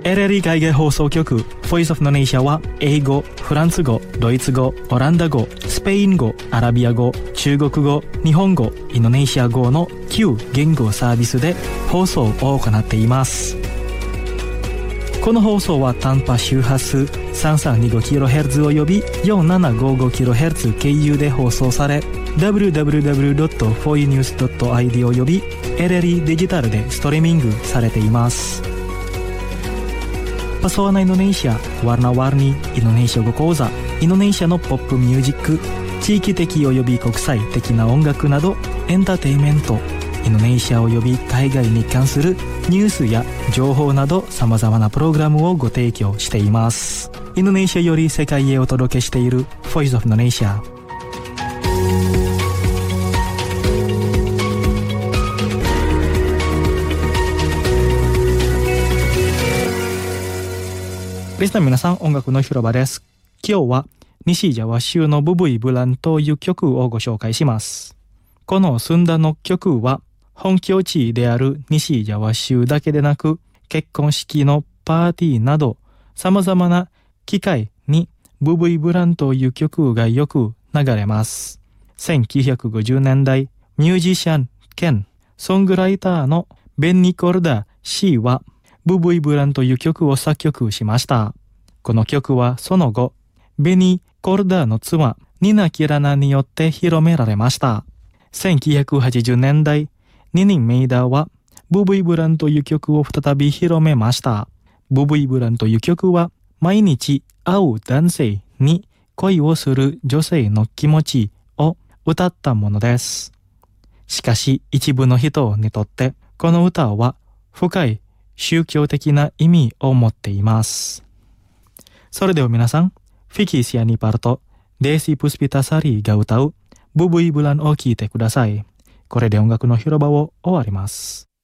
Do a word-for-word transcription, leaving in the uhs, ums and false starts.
エルエルイー 海外放送局 Voice of Indonesia は英語、フランス語、ドイツ語、オランダ語、スペイン語、アラビア語、中国語、日本語、インドネシア語のきゅう言語サービスで放送を行っています。この放送は短波周波数 さんさんにごキロヘルツ 及び よんななごごキロヘルツ 経由で放送され ダブリューダブリューダブリュードットフォーユーニュースドットアイディー 及び エルエルイー デジタルでストリーミングされています。Pesona Indonesia Warna-warni Indonesia語講座、インドネシアのポップミュージック、地域的及び国際的な音楽などエンターテインメント、インドネシア及び海外に関するニュースや情報など様々なプログラムをご提供しています。インドネシアより世界へお届けしている Voice of Indonesia。リスナーの皆さん、音楽の広場です。今日は西ジャワ州のブブイブランという曲をご紹介します。このスンダの曲は本拠地である西ジャワ州だけでなく、結婚式のパーティーなど様々な機会にブブイブランという曲がよく流れます。せんきゅうひゃくごじゅうねんだい、ミュージシャン兼ソングライターのベンニコルダ氏はブブイブランという曲を作曲しました。この曲はその後、ベニコルダの妻、ニナ・キラナによって広められました。せんきゅうひゃくはちじゅうねんだい、ニニン・メイダーはブブイブランという曲を再び広めました。ブブイブランという曲は毎日会う男性に恋をする女性の気持ちを歌ったものです。しかし一部の人にとってこの歌は深い宗教的な意味を持っています。それでは皆さん、フィキシアニパルとデーシープスピタサリーが歌うブブイブランを聴いてください。これで音楽の広場を終わります。